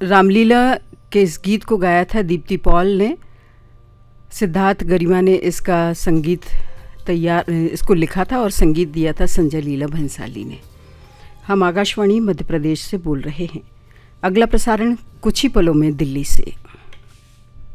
रामलीला के इस गीत को गाया था दीप्ति पॉल ने। सिद्धार्थ गरिमा ने इसको लिखा था और संगीत दिया था संजय लीला भंसाली ने। हम आकाशवाणी मध्य प्रदेश से बोल रहे हैं। अगला प्रसारण कुछ ही पलों में दिल्ली से।